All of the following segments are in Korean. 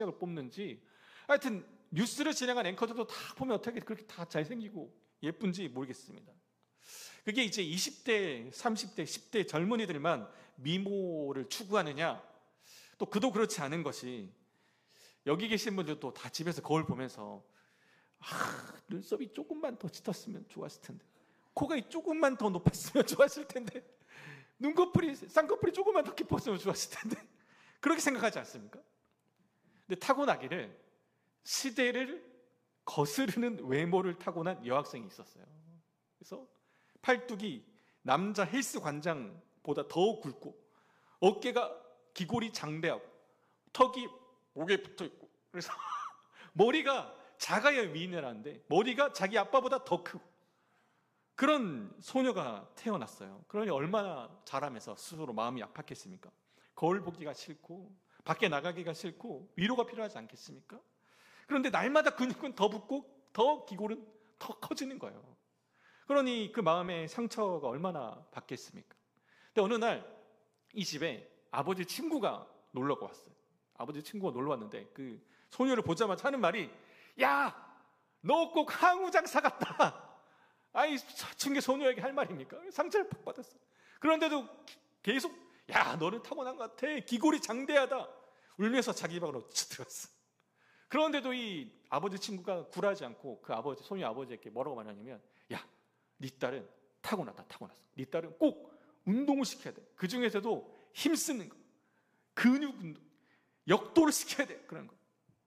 을 뽑는지, 하여튼 뉴스를 진행한 앵커들도 다 보면 어떻게 그렇게 다 잘생기고 예쁜지 모르겠습니다. 그게 이제 20대, 30대, 10대 젊은이들만 미모를 추구하느냐? 또 그도 그렇지 않은 것이, 여기 계신 분들도 다 집에서 거울 보면서 눈썹이 조금만 더 짙었으면 좋았을 텐데, 코가 조금만 더 높았으면 좋았을 텐데, 눈꺼풀이, 쌍꺼풀이 조금만 더 깊었으면 좋았을 텐데, 그렇게 생각하지 않습니까? 근데 타고나기를, 시대를 거스르는 외모를 타고난 여학생이 있었어요. 그래서 팔뚝이 남자 헬스 관장보다 더 굵고, 어깨가 기골이 장대하고, 턱이 목에 붙어 있고, 그래서 머리가 작아야 미인이라는데 머리가 자기 아빠보다 더 크고, 그런 소녀가 태어났어요. 그러니 얼마나 자라면서 스스로 마음이 아팠겠습니까? 거울 보기가 싫고 밖에 나가기가 싫고 위로가 필요하지 않겠습니까? 그런데 날마다 근육은 더 붙고 더 기골은 더 커지는 거예요. 그러니 그 마음의 상처가 얼마나 받겠습니까? 근데 어느 날 이 집에 아버지 친구가 놀러가 왔어요. 아버지 친구가 놀러 왔는데 그 소녀를 보자마자 하는 말이, 야, 너 꼭 항우장사 같다. 아이, 사춘기 소녀에게 할 말입니까? 상처를 팍 받았어요. 그런데도 계속, 야, 너는 타고난 것 같아. 기골이 장대하다. 울면서 자기 방으로 들어갔어. 그런데도 이 아버지 친구가 굴하지 않고 그 아버지, 소녀 아버지에게 뭐라고 말하냐면, 야, 네 딸은 타고났다, 타고났어. 네 딸은 꼭 운동을 시켜야 돼. 그 중에서도 힘쓰는 거, 근육 운동, 역도를 시켜야 돼. 그런 거.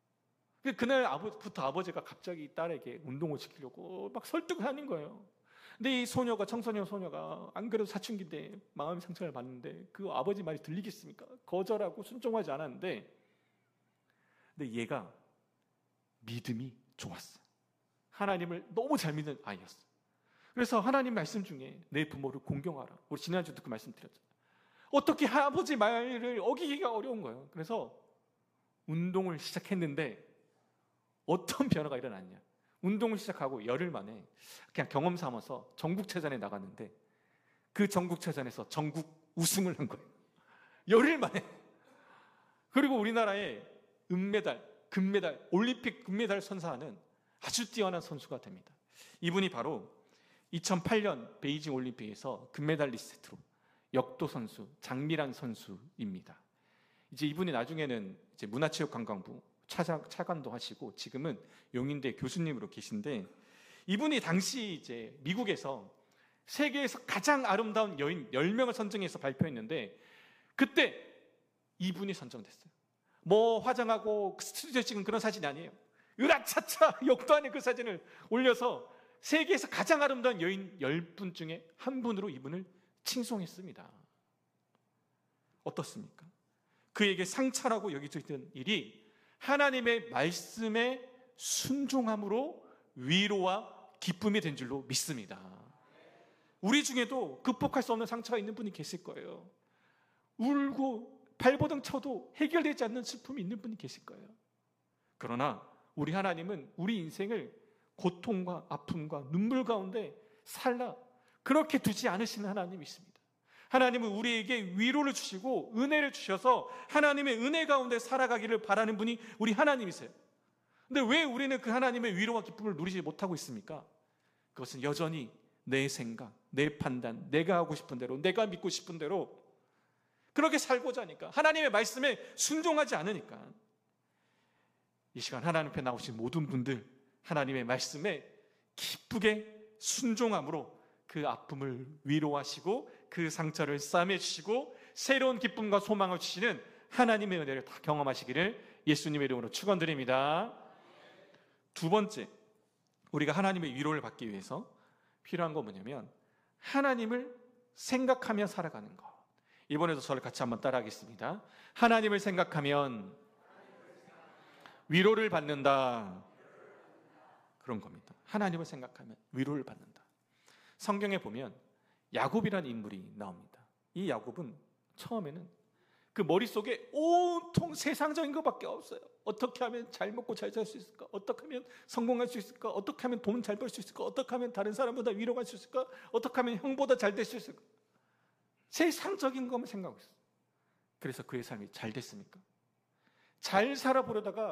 그날부터 아버지가 갑자기 딸에게 운동을 시키려고 막 설득을 하는 거예요. 근데 이 소녀가, 청소년 소녀가 안 그래도 사춘기인데 마음의 상처를 받는데 그 아버지 말이 들리겠습니까? 거절하고 순종하지 않았는데, 근데 얘가 믿음이 좋았어요. 하나님을 너무 잘 믿는 아이였어요. 그래서 하나님 말씀 중에 내 부모를 공경하라. 우리 지난주도 그 말씀 드렸잖아요. 어떻게 아버지 말을 어기기가 어려운 거예요. 그래서 운동을 시작했는데 어떤 변화가 일어났냐. 운동을 시작하고 열흘 만에 그냥 경험 삼아서 전국체전에 나갔는데 그 전국체전에서 전국 우승을 한 거예요. 열흘 만에. 그리고 우리나라의 은메달, 금메달, 올림픽 금메달 선사하는 아주 뛰어난 선수가 됩니다. 이분이 바로 2008년 베이징 올림픽에서 금메달리스트로 역도 선수 장미란 선수입니다. 이제 이분이 나중에는 이제 문화체육관광부 차관도 하시고 지금은 용인대 교수님으로 계신데, 이분이 당시 이제 미국에서 세계에서 가장 아름다운 여인 10명을 선정해서 발표했는데 그때 이분이 선정됐어요. 뭐 화장하고 스튜디오에 찍은 그런 사진이 아니에요. 으라차차 역도 안에 그 사진을 올려서 세계에서 가장 아름다운 여인 10분 중에 한 분으로 이분을 칭송했습니다. 어떻습니까? 그에게 상처라고 여겨져 있던 일이 하나님의 말씀에 순종함으로 위로와 기쁨이 된 줄로 믿습니다. 우리 중에도 극복할 수 없는 상처가 있는 분이 계실 거예요. 울고 발버둥 쳐도 해결되지 않는 슬픔이 있는 분이 계실 거예요. 그러나 우리 하나님은 우리 인생을 고통과 아픔과 눈물 가운데 살라 그렇게 두지 않으시는 하나님이십니다. 하나님은 우리에게 위로를 주시고 은혜를 주셔서 하나님의 은혜 가운데 살아가기를 바라는 분이 우리 하나님이세요. 근데 왜 우리는 그 하나님의 위로와 기쁨을 누리지 못하고 있습니까? 그것은 여전히 내 생각, 내 판단, 내가 하고 싶은 대로, 내가 믿고 싶은 대로 그렇게 살고자 하니까, 하나님의 말씀에 순종하지 않으니까. 이 시간 하나님 앞에 나오신 모든 분들, 하나님의 말씀에 기쁘게 순종함으로 그 아픔을 위로하시고 그 상처를 싸매주시고 새로운 기쁨과 소망을 주시는 하나님의 은혜를 다 경험하시기를 예수님의 이름으로 축원드립니다. 두 번째, 우리가 하나님의 위로를 받기 위해서 필요한 건 뭐냐면 하나님을 생각하며 살아가는 것. 이번에도 저를 같이 한번 따라하겠습니다. 하나님을 생각하면 위로를 받는다. 그런 겁니다. 하나님을 생각하면 위로를 받는다. 성경에 보면 야곱이라는 인물이 나옵니다. 이 야곱은 처음에는 그 머릿속에 온통 세상적인 것밖에 없어요. 어떻게 하면 잘 먹고 잘 살 수 있을까? 어떻게 하면 성공할 수 있을까? 어떻게 하면 돈 잘 벌 수 있을까? 어떻게 하면 다른 사람보다 위로할 수 있을까? 어떻게 하면 형보다 잘 될 수 있을까? 세상적인 것만 생각하고 있어요. 그래서 그의 삶이 잘 됐습니까? 잘 살아보려다가